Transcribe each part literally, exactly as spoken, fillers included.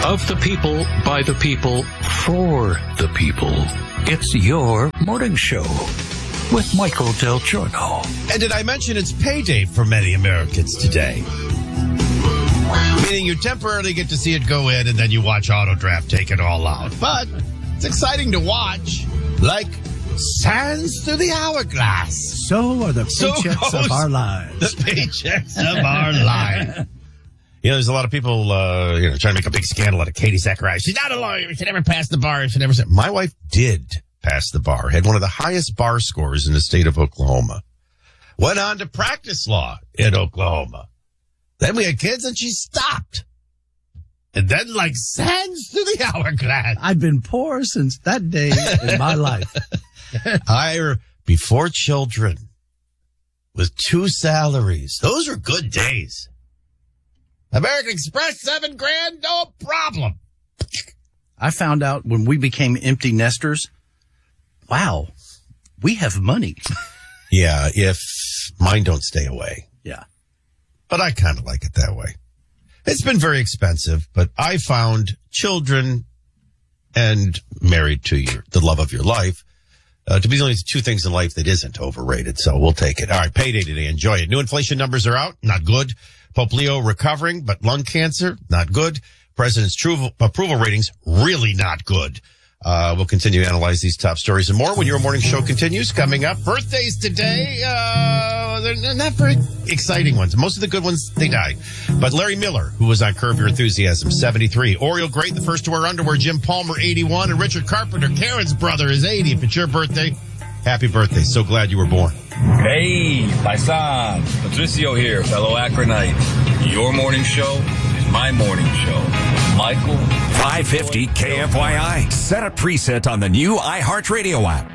Of the people, by the people, for the people. It's your morning show with Michael Del Giorno. And did I mention it's payday for many Americans today? Meaning you temporarily get to see it go in and then you watch Autodraft take it all out. But it's exciting to watch. Like sands through the hourglass. So are the paychecks so of our lives. The paychecks of our lives. You know, there's a lot of people, uh, you know, trying to make a big scandal out of Katie Zacharias. She's not a lawyer. She never passed the bar. She never said. My wife did pass the bar. Had one of the highest bar scores in the state of Oklahoma. Went on to practice law in Oklahoma. Then we had kids and she stopped. And then like sands through the hourglass. I've been poor since that day in my life. I, before children, with two salaries. Those were good days. American Express, seven grand, no problem. I found out when we became empty nesters, wow, we have money. Yeah, if mine don't stay away. Yeah. But I kind of like it that way. It's been very expensive, but I found children and married to your, the love of your life uh, to be the only two things in life that isn't overrated. So we'll take it. All right, payday today. Enjoy it. New inflation numbers are out. Not good. Pope Leo recovering, but lung cancer, not good. President's true approval ratings, really not good. Uh, we'll continue to analyze these top stories and more when your morning show continues. Coming up, birthdays today. Uh, they're not very exciting ones. Most of the good ones, they died. But Larry Miller, who was on Curb Your Enthusiasm, seventy-three. Oriole Great, the first to wear underwear, Jim Palmer, eighty-one. And Richard Carpenter, Karen's brother, is eighty. If it's your birthday, happy birthday. So glad you were born. Hey, Paisan. Patricio here, fellow Akronite. Your morning show is my morning show. Michael. five fifty K F Y I. Set a preset on the new iHeartRadio app.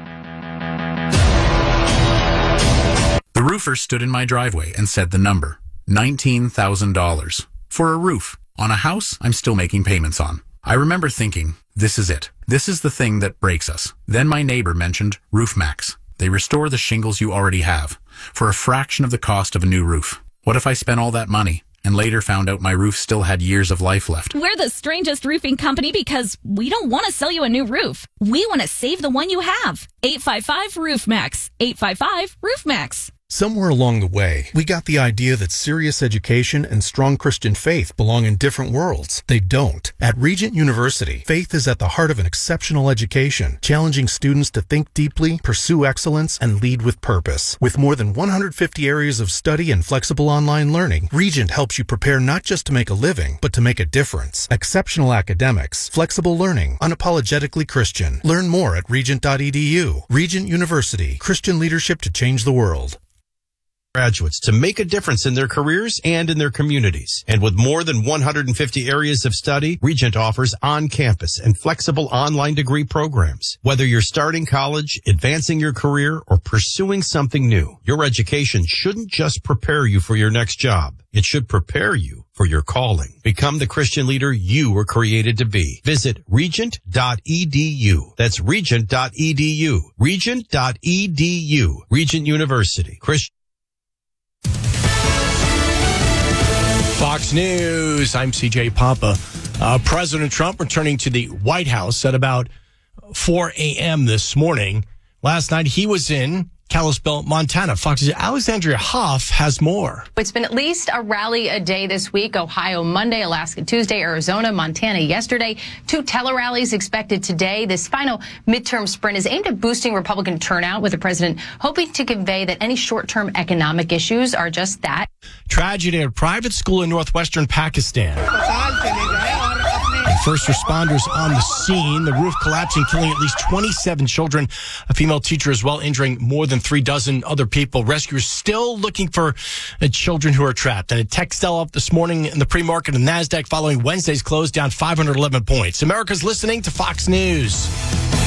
The roofer stood in my driveway and said the number, nineteen thousand dollars. For a roof on a house I'm still making payments on. I remember thinking, this is it. This is the thing that breaks us. Then my neighbor mentioned RoofMax. They restore the shingles you already have for a fraction of the cost of a new roof. What if I spent all that money and later found out my roof still had years of life left? We're the strangest roofing company because we don't want to sell you a new roof. We want to save the one you have. eight five five roof max. eight five five roof max. Somewhere along the way, we got the idea that serious education and strong Christian faith belong in different worlds. They don't. At Regent University, faith is at the heart of an exceptional education, challenging students to think deeply, pursue excellence, and lead with purpose. With more than one hundred fifty areas of study and flexible online learning, Regent helps you prepare not just to make a living, but to make a difference. Exceptional academics, flexible learning, unapologetically Christian. Learn more at regent dot e d u. Regent University, Christian leadership to change the world. Graduates to make a difference in their careers and in their communities. And with more than one hundred fifty areas of study, Regent offers on-campus and flexible online degree programs. Whether you're starting college, advancing your career, or pursuing something new, your education shouldn't just prepare you for your next job. It should prepare you for your calling. Become the Christian leader you were created to be. Visit regent dot e d u. That's regent dot e d u. regent dot e d u. Regent University. Christian. Fox News, I'm C J Papa. Uh, President Trump returning to the White House at about four a.m. this morning. Last night, he was in Kalispell, Montana. Fox's Alexandria Hoff has more. It's been at least a rally a day this week. Ohio Monday, Alaska Tuesday, Arizona, Montana yesterday. Two tele-rallies expected today. This final midterm sprint is aimed at boosting Republican turnout, with the president hoping to convey that any short-term economic issues are just that. Tragedy at a private school in northwestern Pakistan. And first responders on the scene. The roof collapsing, killing at least twenty-seven children. A female teacher as well, injuring more than three dozen other people. Rescuers still looking for uh, children who are trapped. And a tech sell up this morning in the pre-market of NASDAQ following Wednesday's close, down five hundred eleven points. America's listening to Fox News.